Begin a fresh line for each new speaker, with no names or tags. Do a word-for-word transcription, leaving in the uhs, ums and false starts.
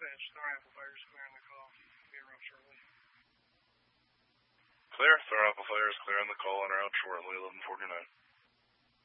Dispatch, the rifle fire is clear on the call. Be around shortly.
Clear. The rifle fire is clear on the call and are out shortly, eleven forty-nine.